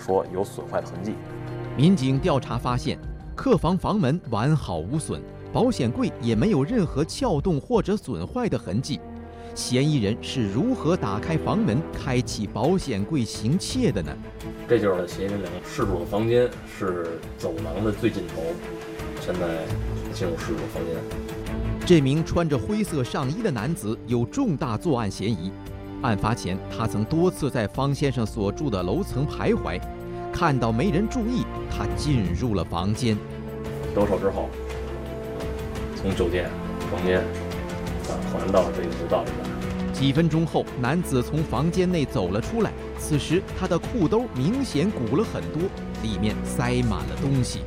说有损坏的痕迹。 民警调查发现，客房房门完好无损，保险柜也没有任何撬动或者损坏的痕迹。嫌疑人是如何打开房门、开启保险柜行窃的呢？ 这就是嫌疑人失主的房间，是走廊的最尽头。现在进入失主房间。 这名穿着灰色上衣的男子有重大作案嫌疑。案发前，他曾多次在方先生所住的楼层徘徊，看到没人注意，他进入了房间。 得手之后，从酒店房间传到这个楼道里边。 几分钟后，男子从房间内走了出来。此时，他的裤兜明显鼓了很多，里面塞满了东西。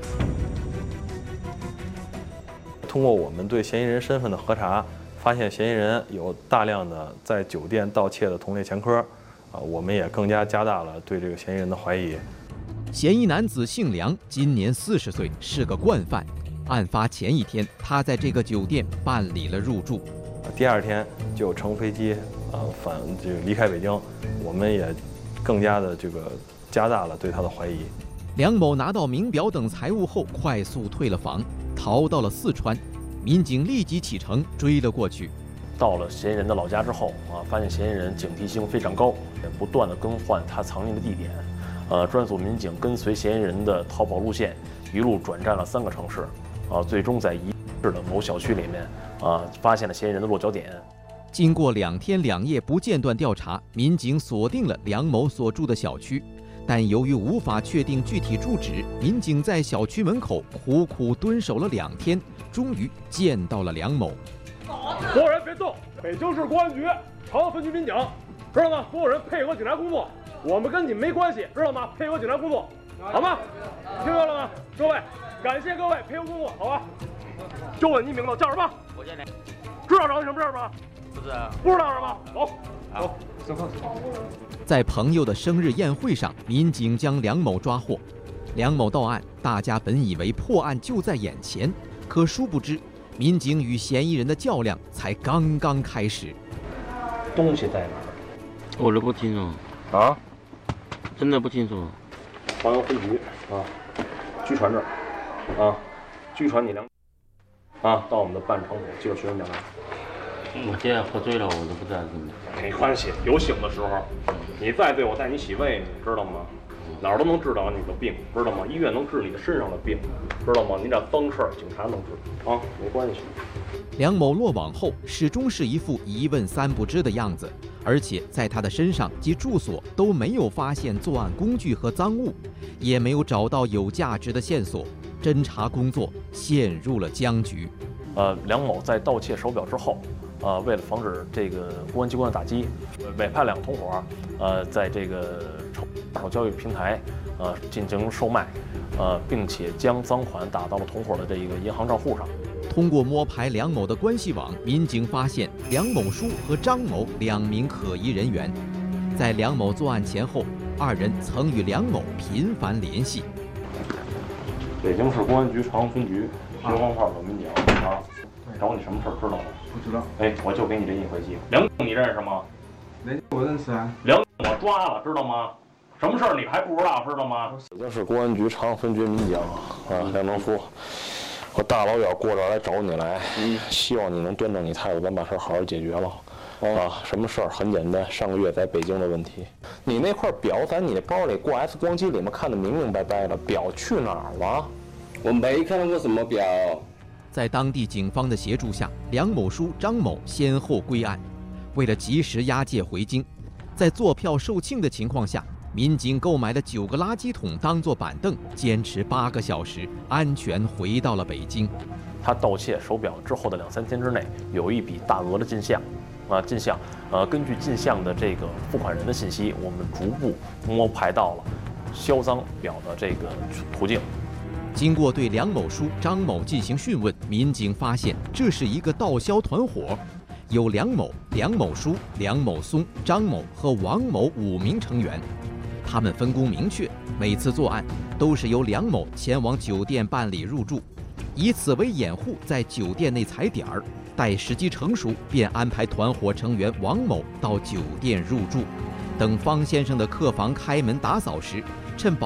通过我们对嫌疑人身份的核查，发现嫌疑人有大量的在酒店盗窃的同类前科，我们也更加加大了对这个嫌疑人的怀疑。 嫌疑男子姓梁，今年40岁，是个惯犯。案发前一天，他在这个酒店办理了入住。 第二天就乘飞机离开北京，我们也更加的加大了对他的怀疑。 梁某拿到名表等财物后，快速退了房，逃到了四川。民警立即启程追了过去。 到了嫌疑人的老家之后发现嫌疑人警惕性非常高，不断的更换他藏匿的地点。专案组民警跟随嫌疑人的逃跑路线，一路转战了3个城市，最终在宜市的某小区里面发现了嫌疑人的落脚点。 经过2天2夜不间断调查，民警锁定了梁某所住的小区，但由于无法确定具体住址，民警在小区门口苦苦蹲守了2天，终于见到了梁某。 所有人别动！北京市公安局朝阳分局民警，知道吗？所有人配合警察工作，我们跟你们没关系，知道吗？配合警察工作，好吗？听到了吗？各位，感谢各位配合工作，好吧？就问你名字叫什么？ 我叫梁。 知道找你什么事吗？ 不知道。 不知道是吧？走， 在朋友的生日宴会上，民警将梁某抓获。梁某到案，大家本以为破案就在眼前，可殊不知，民警与嫌疑人的较量才刚刚开始。 东西在哪儿？ 我都不清楚啊， 真的不清楚。 朝阳分局拘传这儿拘传你梁到我们的办场所接受询问调查。 我现在喝醉了，我都不知道怎么。 没关系，有醒的时候，你再对我带你洗胃，你知道吗？哪儿都能治疗你的病，知道吗？医院能治你的身上的病，知道吗？你点脏事儿，警察能治没关系。 梁某落网后，始终是一副一问三不知的样子，而且在他的身上及住所都没有发现作案工具和赃物，也没有找到有价值的线索，侦查工作陷入了僵局。 梁某在盗窃手表之后，为了防止这个公安机关的打击，委派2个同伙，在这个二手交易平台，进行售卖，并且将赃款打到了同伙的这个银行账户上。 通过摸排梁某的关系网，民警发现梁某书和张某2名可疑人员。在梁某作案前后，2人曾与梁某频繁联系。 北京市公安局朝阳分局徐光炮的民警找你什么事儿知道吗？ 不知道。 我就给你这一回机会。梁你认识吗？ 我认识啊。 梁我抓了，知道吗？什么事儿你还不知道，知道吗？ 北京市公安局朝阳分局民警梁能书，我大老远过这儿来找你来，希望你能端正你态度，咱把事儿好好解决了。什么事儿很简单，上个月在北京的问题，你那块表在你的包里，过 X 光机里面看得明明白白的，表去哪儿了？ 我没看到过什么表。 在当地警方的协助下，梁某书、张某先后归案。为了及时押解回京，在坐票售罄的情况下，民警购买了9个垃圾桶当作板凳，坚持8个小时，安全回到了北京。 他盗窃手表之后的2、3天之内，有一笔大额的进项。根据进项的这个付款人的信息，我们逐步摸排到了销赃表的这个途径。 经过对梁某书、张某进行讯问，民警发现这是一个盗销团伙，有梁某、梁某书、梁某松、张某和王某5名成员。他们分工明确，每次作案都是由梁某前往酒店办理入住，以此为掩护，在酒店内踩点儿。待时机成熟，便安排团伙成员王某到酒店入住。等方先生的客房开门打扫时，趁保